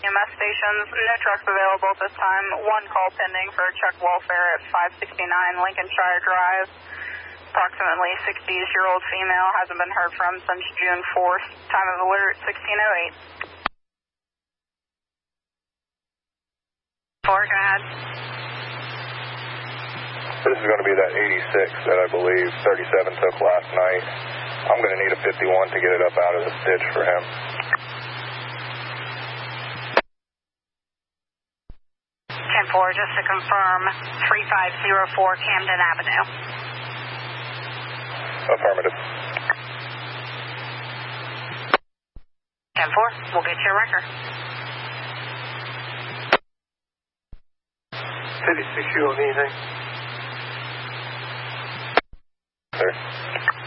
EMS stations. No trucks available at this time. One call pending for Chuck Welfare at 569 Lincolnshire Drive. Approximately 60-year-old female, hasn't been heard from since June 4th. Time of alert, 1608. 4, go ahead. This is going to be that 86 that I believe 37 took last night. I'm going to need a 51 to get it up out of this ditch for him. 10-4, just to confirm, 3504 Camden Avenue. Affirmative. 10-4, we'll get your record. 56, you don't need anything? Sir.